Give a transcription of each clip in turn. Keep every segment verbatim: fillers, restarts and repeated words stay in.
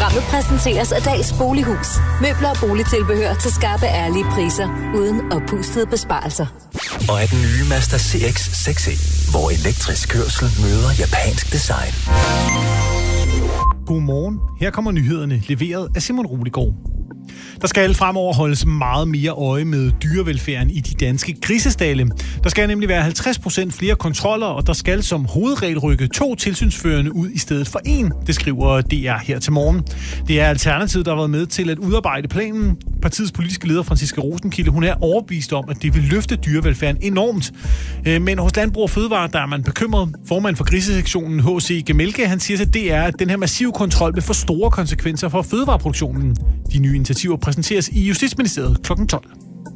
Programmet præsenteres af Dags Bolighus. Møbler og boligtilbehør til skarpe, ærlige priser, uden oppustede besparelser. Og af den nye Mazda C X seks E, hvor elektrisk kørsel møder japansk design. Godmorgen. Her kommer nyhederne, leveret af Simon Rudegaard. Der skal fremover holdes meget mere øje med dyrevelfærden i de danske grisestalle. Der skal nemlig være halvtreds procent flere kontroller, og der skal som hovedregel rykke to tilsynsførende ud i stedet for en. Det skriver D R her til morgen. Det er Alternativet, der har været med til at udarbejde planen. Partiets politiske leder, Franciska Rosenkilde, hun er overbevist om, at det vil løfte dyrevelfærden enormt. Men hos Landbrug og Fødevare, der er man bekymret. Formand for grisesektionen H C Gemelke, han siger til D R, at den her massive kontrol vil få store konsekvenser for fødevareproduktionen. De nye initiativer præsenteres i Justitsministeriet klokken tolv.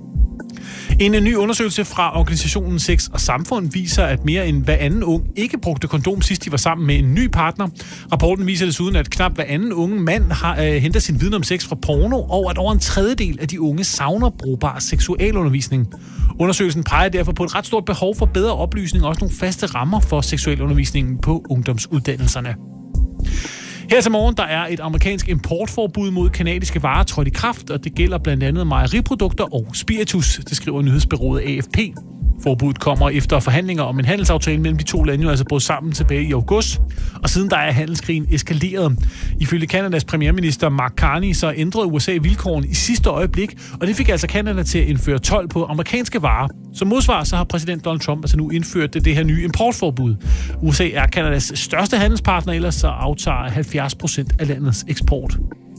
En ny undersøgelse fra organisationen Sex og Samfund viser, at mere end hver anden ung ikke brugte kondom sidst de var sammen med en ny partner. Rapporten viser desuden, at knap hver anden unge mand har øh, hentet sin viden om sex fra porno, og at over en tredjedel af de unge savner brugbar seksualundervisning. Undersøgelsen peger derfor på et ret stort behov for bedre oplysning og også nogle faste rammer for seksualundervisningen på ungdomsuddannelserne. Her til morgen, der er et amerikansk importforbud mod kanadiske varer trådt i kraft, og det gælder blandt andet mejeriprodukter og spiritus, det skriver nyhedsbureauet A F P. Forbuddet kommer efter forhandlinger om en handelsaftale mellem de to lande, altså brød sammen tilbage i august. Og siden der er handelskrigen eskaleret. Ifølge Kanadas premierminister Mark Carney, så ændrede U S A vilkårene i sidste øjeblik, og det fik altså Kanada til at indføre told på amerikanske varer. Som modsvar så har præsident Donald Trump altså nu indført det, det her nye importforbud. U S A er Kanadas største handelspartner, ellers så aftager halvfjerds procent af landets eksport.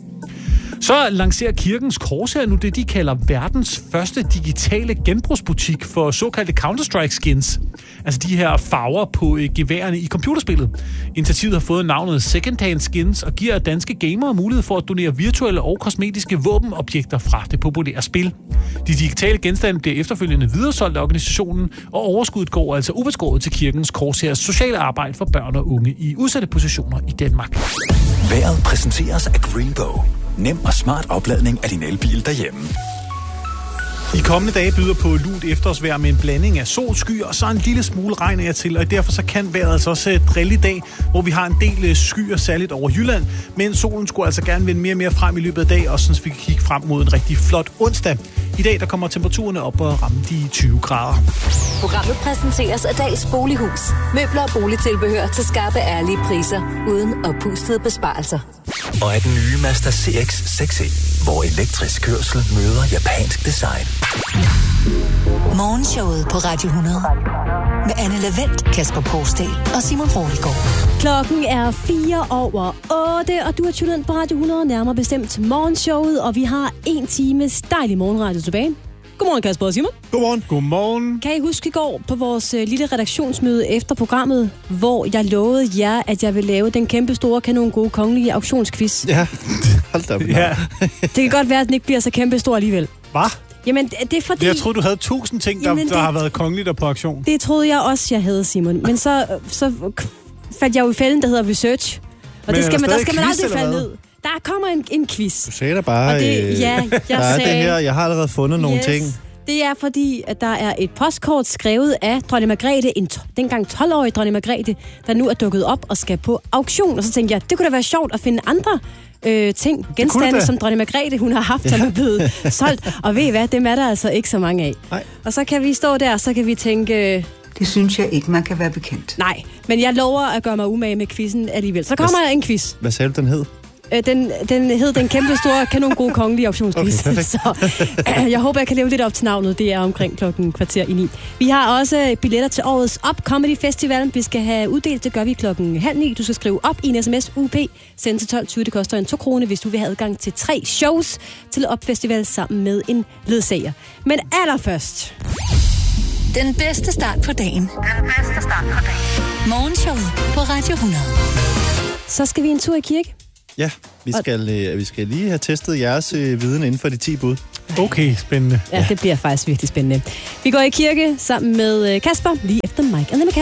Så lancerer Kirkens Korshær nu det, de kalder verdens første digitale genbrugsbutik for såkaldte Counter-Strike-skins. Altså de her farver på geværerne i computerspillet. Initiativet har fået navnet Secondhand Skins og giver danske gamere mulighed for at donere virtuelle og kosmetiske våbenobjekter fra det populære spil. De digitale genstande bliver efterfølgende videresolgt af organisationen, og overskuddet går altså ubeskåret til Kirkens Korshærs sociale arbejde for børn og unge i udsatte positioner i Danmark. Vejret præsenteres af Greenbow. Nem og smart opladning af din elbil derhjemme. De kommende dage byder på lunt efterårsvejr med en blanding af sol, skyer og så en lille smule regn af til, og derfor så kan vejret altså også drille i dag, hvor vi har en del skyer, særligt over Jylland, men solen skulle altså gerne vende mere og mere frem i løbet af dag, og så vi kan kigge frem mod en rigtig flot onsdag. I dag der kommer temperaturerne op og ramme de tyve grader. Programmet præsenteres af Dags Bolighus. Møbler og boligtilbehør til skarpe, ærlige priser, uden oppustede besparelser. Og af den nye Mazda C X seks E, hvor elektrisk kørsel møder japansk design. Morgenshowet på Radio hundrede med Anne Lavendt, Kasper Porsdal og Simon Rudegaard. Klokken er fire over otte, og du har tunet ind på Radio hundrede, nærmere bestemt morgenshowet, og vi har en times dejlig morgenradio tilbage. Godmorgen, Kasper og Simon. Godmorgen. Godmorgen. Kan I huske i går på vores uh, lille redaktionsmøde efter programmet, hvor jeg lovede jer, at jeg vil lave den kæmpe store kanon gode kongelige auktionsquiz? Ja, hold da op. Ja. Det kan godt være, at den ikke bliver så kæmpe stor alligevel. Hvad? Jamen, det er fordi... Jeg troede, du havde tusind ting, der, Jamen, der det... har været kongeligt og på auktion. Det troede jeg også, jeg havde, Simon. Men så, så faldt jeg jo i fælden, der hedder research. Og Men det skal man, der skal quiz, man aldrig falde hvad? ned. Der kommer en, en quiz. Du sagde da bare, og det, øh, ja, jeg der er sagde, det her, jeg har allerede fundet nogle yes, ting. Det er fordi, at der er et postkort skrevet af dronning Margrethe, en t- dengang tolv-årige dronning Margrethe, der nu er dukket op og skal på auktion. Og så tænkte jeg, det kunne da være sjovt at finde andre øh, ting, genstande, som dronning Margrethe hun har haft, som er blevet solgt. Og ved I hvad, dem er der altså ikke så mange af. Nej. Og så kan vi stå der, og så kan vi tænke... Det synes jeg ikke, man kan være bekendt. Nej, men jeg lover at gøre mig umage med quizzen alligevel. Så kommer der en quiz. Hvad sagde du, den hed? Den, den hed den kæmpe store kanon gode kongelige auktionsquiz. Okay, så øh, jeg håber, jeg kan leve lidt op til navnet. Det er omkring klokken kvarter i ni. Vi har også billetter til årets Up Comedy Festival. Vi skal have uddelt, det gør vi klokken halv ni. Du skal skrive op i en sms U P. Send til tolv tyve. Det koster en to kroner, hvis du vil have adgang til tre shows til Up Festival sammen med en ledsager. Men allerførst... Den bedste start på dagen. Den bedste start på dagen. Morgenshowet på Radio hundrede. Så skal vi en tur i kirke. Ja, vi skal, øh, vi skal lige have testet jeres øh, viden inden for de ti bud. Okay, spændende. Ja, det bliver faktisk virkelig spændende. Vi går i kirke sammen med Kasper lige efter Mike and the Mechanics.